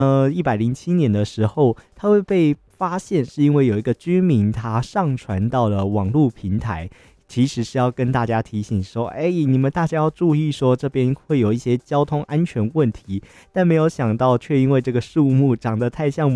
107年的时候，它会被发现是因为有一个居民他上传到了网络平台，其实是要跟大家提醒说，你们大家要注意说这边会有一些交通安全问题，但没有想到却因为这个树木长得太像